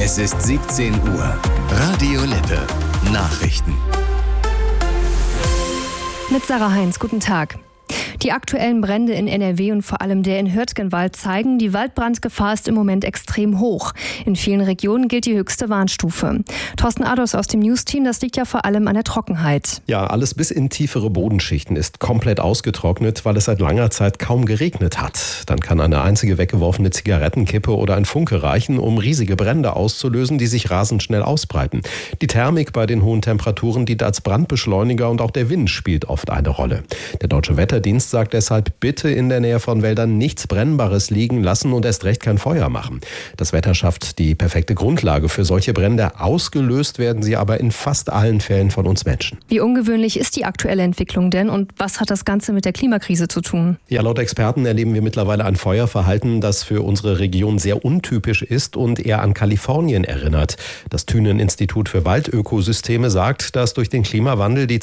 Es ist 17 Uhr. Radio Lippe. Nachrichten. Mit Sarah Heinz, guten Tag. Die aktuellen Brände in NRW und vor allem der in Hürtgenwald zeigen, die Waldbrandgefahr ist im Moment extrem hoch. In vielen Regionen gilt die höchste Warnstufe. Thorsten Ados aus dem News-Team, das liegt ja vor allem an der Trockenheit. Ja, alles bis in tiefere Bodenschichten ist komplett ausgetrocknet, weil es seit langer Zeit kaum geregnet hat. Dann kann eine einzige weggeworfene Zigarettenkippe oder ein Funke reichen, um riesige Brände auszulösen, die sich rasend schnell ausbreiten. Die Thermik bei den hohen Temperaturen dient als Brandbeschleuniger und auch der Wind spielt oft eine Rolle. Der Deutsche Wetterdienst sagt deshalb, bitte in der Nähe von Wäldern nichts Brennbares liegen lassen und erst recht kein Feuer machen. Das Wetter schafft die perfekte Grundlage für solche Brände. Ausgelöst werden sie aber in fast allen Fällen von uns Menschen. Wie ungewöhnlich ist die aktuelle Entwicklung denn und was hat das Ganze mit der Klimakrise zu tun? Ja, laut Experten erleben wir mittlerweile ein Feuerverhalten, das für unsere Region sehr untypisch ist und eher an Kalifornien erinnert. Das Thünen Institut für Waldökosysteme sagt, dass durch den Klimawandel die